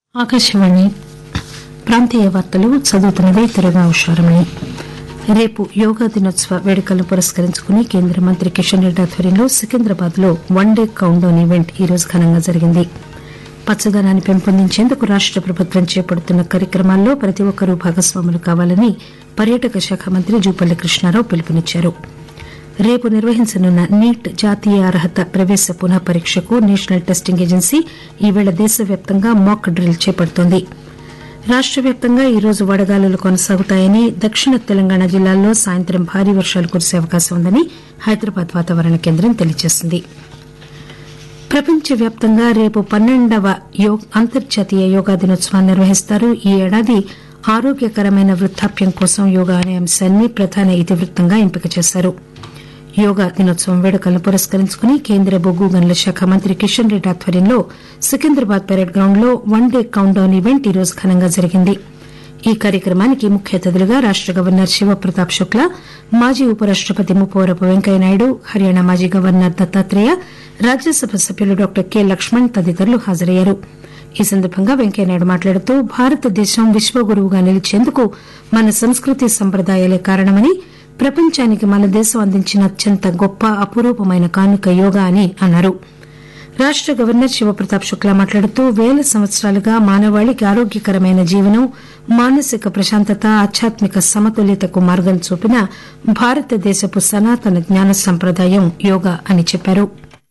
ఆకాశవాణి ప్రాంతీయ వార్తలు చదువుతున్నది తిరుగా ఉషారమణి. రేపు యోగా దినోత్సవ వేడుకలను పురస్కరించుకుని కేంద్ర మంత్రి కిషన్ రెడ్డి ఆధ్వర్యంలో సికింద్రాబాద్ లో one day count down event ఈ రోజు ఘనంగా జరిగింది. పచ్చదనాన్ని పెంపొందించేందుకు రాష్ట ప్రభుత్వం చేపడుతున్న కార్యక్రమాల్లో ప్రతి ఒక్కరూ భాగస్వాములు కావాలని పర్యాటక శాఖ మంత్రి జూపల్లి కృష్ణారావు పిలుపునిచ్చారు. రేపు నిర్వహించనున్న నీట్ జాతీయ అర్హత ప్రవేశ పునః పరీక్షకు నేషనల్ టెస్టింగ్ ఏజెన్సీ ఈవేళ దేశవ్యాప్తంగా మాక్ డ్రిల్ చేపడుతోంది. రాష్ట వ్యాప్తంగా ఈ రోజు వడగాలులు కొనసాగుతాయని, దక్షిణ తెలంగాణ జిల్లాల్లో సాయంత్రం భారీ వర్షాలు కురిసే అవకాశం ఉందని హైదరాబాద్ వాతావరణ కేంద్రం తెలియజేసింది. ప్రపంచవ్యాప్తంగా రేపు 12వ అంతర్జాతీయ యోగా దినోత్సవాన్ని నిర్వహిస్తారు. ఈ ఏడాది ఆరోగ్యకరమైన వృద్దాప్యం కోసం యోగా అనే అంశాన్ని ప్రధాన ఇతివృత్తంగా ఎంపిక చేశారు. యోగా దినోత్సవం వేడుకలను పురస్కరించుకుని కేంద్ర బొగ్గు గనుల శాఖ మంత్రి కిషన్ రెడ్డి ఆధ్వర్యంలో సికింద్రాబాద్ పెరేడ్ గ్రౌండ్ లో one day count down event ఈ రోజు ఘనంగా జరిగింది. ఈ కార్యక్రమానికి ముఖ్య అతిథులుగా రాష్ట గవర్నర్ శివప్రతాప్ శుక్లా, మాజీ ఉపరాష్టపతి ముప్పవరపు వెంకయ్యనాయుడు, హర్యానా మాజీ గవర్నర్ దత్తాత్రేయ, రాజ్యసభ సభ్యులు డాక్టర్ కె లక్ష్మణ్ తదితరులు హాజరయ్యారు. ఈ సందర్భంగా వెంకయ్యనాయుడు మాట్లాడుతూ భారతదేశం విశ్వగురువుగా నిలిచేందుకు మన సంస్కృతి సంప్రదాయాలే కారణమని, ప్రపంచానికి మన దేశం అందించిన అత్యంత గొప్ప అపురూపమైన కానుక యోగా అని అన్నారు. రాష్ట గవర్నర్ శివప్రతాప్ శుక్లా మాట్లాడుతూ వేల సంవత్సరాలుగా మానవాళికి ఆరోగ్యకరమైన జీవనం, మానసిక ప్రశాంతత, ఆధ్యాత్మిక సమతుల్యతకు మార్గం చూపిన భారతదేశపు సనాతన జ్ఞాన సంప్రదాయం యోగా అని చెప్పారు.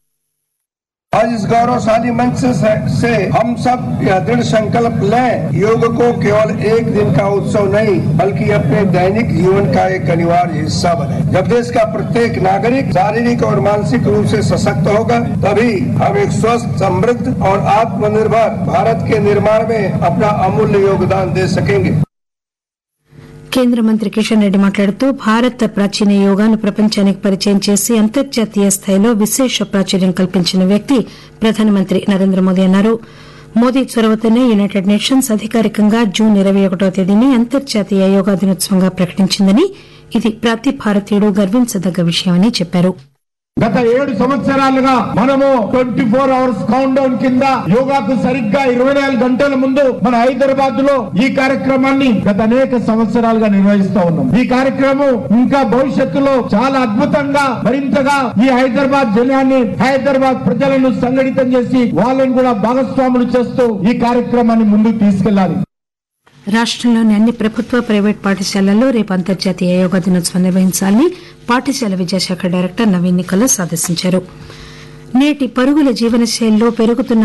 आज इस गौरवशाली मंच से हम सब यह दृढ़ संकल्प लें, योग को केवल एक दिन का उत्सव नहीं बल्कि अपने दैनिक जीवन का एक अनिवार्य हिस्सा बने. जब देश का प्रत्येक नागरिक शारीरिक और मानसिक रूप से सशक्त होगा, तभी हम एक स्वस्थ, समृद्ध और आत्मनिर्भर भारत के निर्माण में अपना अमूल्य योगदान दे सकेंगे. కేంద్ర మంత్రి కిషన్ రెడ్డి మాట్లాడుతూ భారత ప్రాచీన యోగాను ప్రపంచానికి పరిచయం చేసి అంతర్జాతీయ స్థాయిలో విశేష ప్రాచుర్యం కల్పించిన వ్యక్తి ప్రధానమంత్రి నరేంద్ర మోదీ అన్నారు. మోదీ చొరవతోనే యునైటెడ్ నేషన్స్ అధికారికంగా జూన్ 21వ తేదీని అంతర్జాతీయ యోగా దినోత్సవంగా ప్రకటించిందని, ఇది ప్రతి భారతీయుడు గర్వించదగ్గ విషయమని చెప్పారు. గత 7 సంవత్సరాలుగా మనము 24 అవర్స్ కౌంట్ డౌన్ కింద యోగాకు సరిగ్గా 24 గంటల ముందు మన హైదరాబాద్ లో ఈ కార్యక్రమాన్ని గత అనేక సంవత్సరాలుగా నిర్వహిస్తా ఉన్నాం. ఈ కార్యక్రమం ఇంకా భవిష్యత్తులో చాలా అద్భుతంగా మరింతగా ఈ హైదరాబాద్ జనాన్ని, హైదరాబాద్ ప్రజలను సంఘటితం చేసి వాళ్ళని కూడా భాగస్వాములు చేస్తూ ఈ కార్యక్రమాన్ని ముందుకు తీసుకెళ్లాలి. రాష్టంలోని అన్ని ప్రభుత్వ, ప్రైవేటు పాఠశాలల్లో రేపు అంతర్జాతీయ యోగా దినోత్సవం నిర్వహించాలని పాఠశాల విద్యాశాఖ డైరెక్టర్ నవీన్ నికోలస్ ఆదేశించారు. నేటి పరుగుల జీవనశైలిలో పెరుగుతున్న